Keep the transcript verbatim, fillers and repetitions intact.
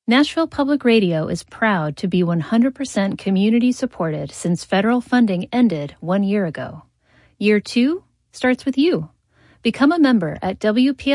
Nashville Public Radio is proud to be one hundred percent community supported since federal funding ended one year ago. Year two starts with you. Become a member at W P